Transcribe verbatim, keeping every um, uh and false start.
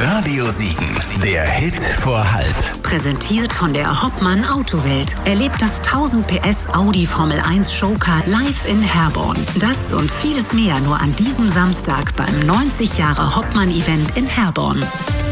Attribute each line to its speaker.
Speaker 1: Radio Siegen, der Hit vor halb.
Speaker 2: Präsentiert von der Hoppmann Autowelt. Erlebt das tausend P S Audi Formel eins Showcar live in Herborn. Das und vieles mehr nur an diesem Samstag beim neunzig Jahre Hoppmann Event in Herborn.